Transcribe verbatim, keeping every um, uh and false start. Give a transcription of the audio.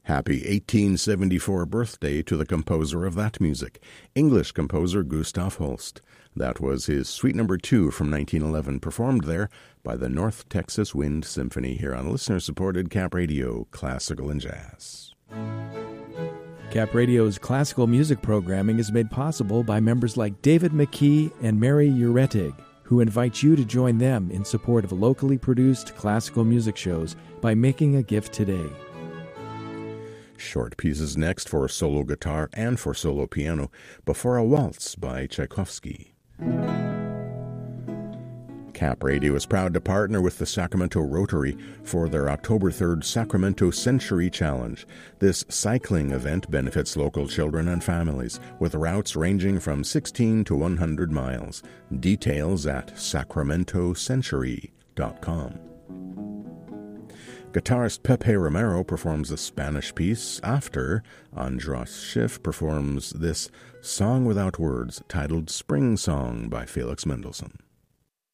Happy eighteen seventy-four birthday to the composer of that music, English composer Gustav Holst. That was his Suite Number Two from nineteen eleven, performed there by the North Texas Wind Symphony here on listener-supported Cap Radio, Classical and Jazz. Cap Radio's classical music programming is made possible by members like David McKee and Mary Uretig, who invite you to join them in support of locally produced classical music shows by making a gift today. Short pieces next for solo guitar and for solo piano, Before a Waltz by Tchaikovsky. Cap Radio is proud to partner with the Sacramento Rotary for their October third Sacramento Century Challenge. This cycling event benefits local children and families, with routes ranging from sixteen to one hundred miles. Details at sacramento century dot com. Guitarist Pepe Romero performs a Spanish piece after Andras Schiff performs this Song Without Words titled Spring Song by Felix Mendelssohn.